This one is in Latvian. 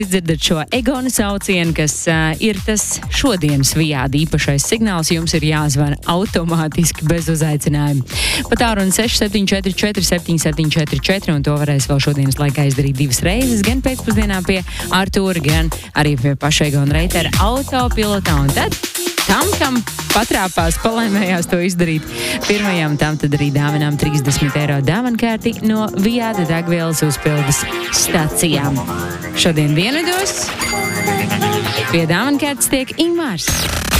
Dzirdat šo Egona saucienu, kas ir tas šodienas Viāda īpašais signāls, jums ir jāzvana automātiski bez uzaicinājuma. Pa tālruni 6744 7744, un to varēs vēl šodienas laikā izdarīt divas reizes, gan pēcpusdienā pie Artūra, gan arī pie paša Egona Reitera autopilotā, un tad kam patrāpās, palaimējās to izdarīt pirmajam, tam tad arī dāvinām 30 eiro dāvankērti no Viāda degvielas uzpildes stacijām. Šodien dienvidos pie dāvankērtes tiek Ingmārs.